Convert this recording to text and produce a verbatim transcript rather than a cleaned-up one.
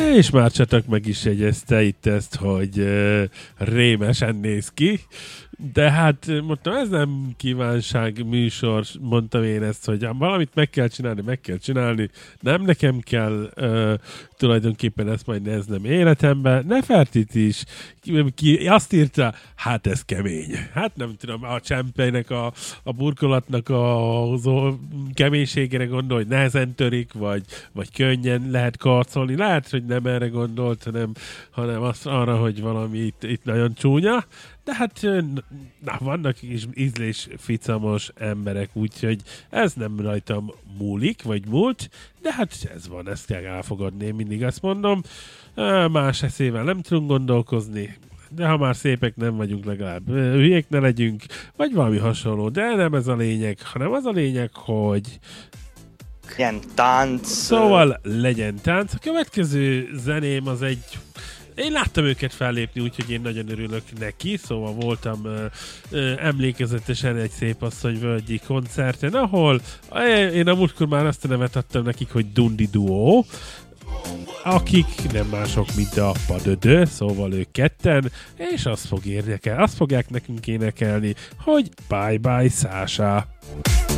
És már Csatak meg is jegyezte itt ezt, hogy uh, rémesen néz ki. De hát mondtam, ez nem kívánság műsor, mondtam én ezt, hogy valamit meg kell csinálni, meg kell csinálni, nem nekem kell uh, tulajdonképpen ezt majd néznem életembe. Nefertit is, ki, ki azt írta, hát ez kemény. Hát nem tudom, a csempeinek, a, a burkolatnak a, a keménységére gondol, hogy nehezen törik, vagy, vagy könnyen lehet karcolni. Lehet, hogy nem erre gondolt, hanem, hanem azt arra, hogy valami itt, itt nagyon csúnya. De hát na, vannak is ízlésficamos emberek, úgyhogy ez nem rajtam múlik, vagy múlt, de hát ez van, ezt kell elfogadni, én mindig azt mondom. Más eszével nem tudunk gondolkozni, de ha már szépek nem vagyunk, legalább hülyék ne legyünk, vagy valami hasonló, de nem ez a lényeg, hanem az a lényeg, hogy legyen tánc. Szóval legyen tánc. A következő zeném az egy... Én láttam őket fellépni, úgyhogy én nagyon örülök neki, szóval voltam ö, ö, emlékezetesen egy szép asszony völgyi koncerten, ahol én a múltkor már azt a nevet adtam nekik, hogy Dundi Duo, akik nem mások, mint a Padödö, szóval ők ketten, és azt, fog érni, azt fogják nekünk énekelni, hogy Bye Bye Sasha.